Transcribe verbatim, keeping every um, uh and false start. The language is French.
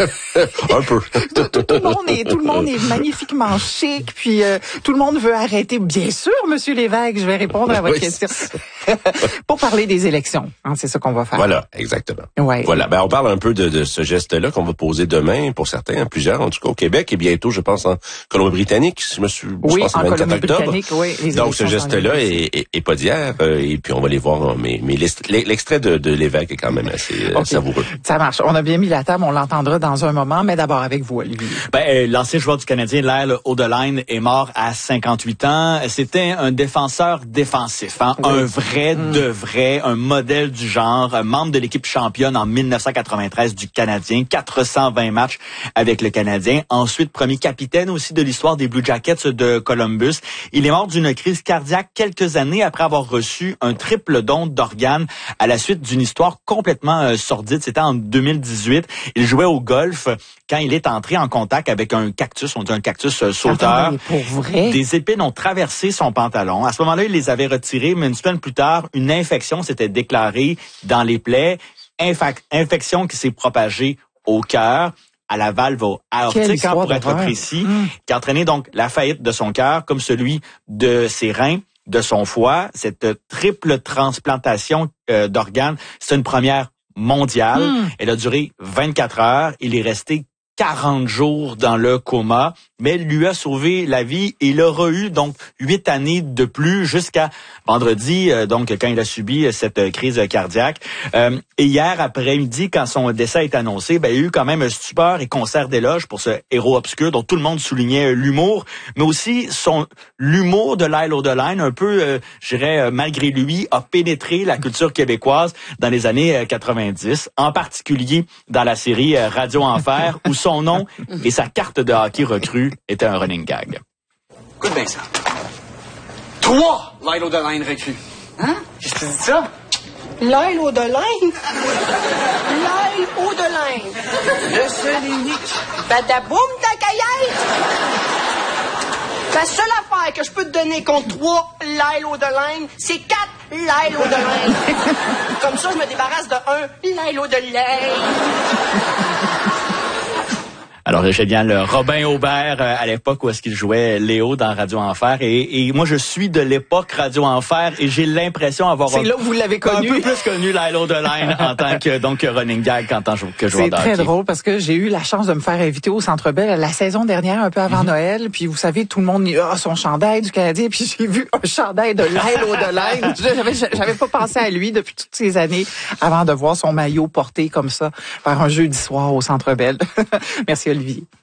Un peu. tout, tout, tout, le monde est, tout le monde est magnifiquement chic, puis euh, tout le monde veut arrêter. Bien sûr, Monsieur Lévesque, je vais répondre à votre oui. question. Pour parler des élections, hein, c'est ça qu'on va faire. Voilà, exactement. Ouais. Voilà, ben on parle un peu de, de ce geste-là qu'on va poser demain pour certains, plusieurs en tout cas au Québec et bientôt, je pense en Colombie-Britannique, si je me suis, oui, je pense en le vingt-quatre octobre. Oui, les donc ce geste-là est, est, est pas d'hier euh, et puis on va les voir. Mais, mais l'extrait de, de Lévesque est quand même assez okay. savoureux. Ça marche. On a bien mis la table, on l'entendra dans un moment, mais d'abord avec vous, Olivier. Ben, euh, l'ancien joueur du Canadien, Lyle Odelein, est mort à cinquante-huit ans. C'était un défenseur défensif, hein? Oui. Un vrai mm. de vrai, un modèle du genre, un membre de l'équipe championne en mille neuf cent quatre-vingt-treize du Canadien, quatre cent vingt matchs avec le Canadien. Ensuite, premier capitaine aussi de l'histoire des Blue Jackets de Columbus. Il est mort d'une crise cardiaque quelques années après avoir reçu un triple don d'organes à la suite d'une histoire complètement euh, sordide. C'était en deux mille dix-huit. Il jouait au golf quand il est entré en contact avec un cactus, on dit un cactus euh, sauteur. Attends, pour vrai? Des épines ont traversé son pantalon. À ce moment-là, il les avait retirées, mais une semaine plus tard, une infection s'était déclarée dans les plaies. Infac- infection qui s'est propagée au cœur, à la valve aortique, hein, pour être précis, mmh. qui a entraîné donc la faillite de son cœur, comme celui de ses reins, de son foie. Cette triple transplantation euh, d'organes, c'est une première mondiale. Mmh. Elle a duré vingt-quatre heures. Il est resté quarante jours dans le coma, mais elle lui a sauvé la vie. Il aura eu donc huit années de plus jusqu'à vendredi, euh, donc quand il a subi cette crise cardiaque. Euh, et hier après-midi, quand son décès est annoncé, ben, il y a eu quand même stupeur et concert d'éloges pour ce héros obscur dont tout le monde soulignait l'humour, mais aussi son l'humour de Lyle Odelein, un peu, euh, je dirais, euh, malgré lui, a pénétré la culture québécoise dans les années euh, quatre-vingt-dix, en particulier dans la série euh, Radio Enfer, où son nom et sa carte de hockey recrue étaient un running gag. Écoute bien ça. Trois Lyle Odelein recrues. Hein? Qu'est-ce que tu dis ça? Lyle Odelein? Lyle Odelein. Le seul unique. Badaboum ta caillette! La seule affaire que je peux te donner contre trois Lyle Odelein, c'est quatre Lyle Odelein. Comme ça, je me débarrasse de un Lyle Odelein. Alors, j'ai bien le Robin Aubert euh, à l'époque où est-ce qu'il jouait Léo dans Radio Enfer. Et, et moi, je suis de l'époque Radio Enfer et j'ai l'impression d'avoir... C'est là où vous l'avez connu. Un peu plus connu Lyle Odelein en tant que donc running gag en tant que joueur de hockey. C'est très drôle parce que j'ai eu la chance de me faire inviter au Centre Bell la saison dernière, un peu avant mm-hmm. Noël. Puis vous savez, tout le monde a oh, son chandail du Canadien. Puis j'ai vu un chandail de Lyle Odelein. J'avais, j'avais pas pensé à lui depuis toutes ces années avant de voir son maillot porté comme ça par un jeudi soir au Centre Bell. Merci Olivier.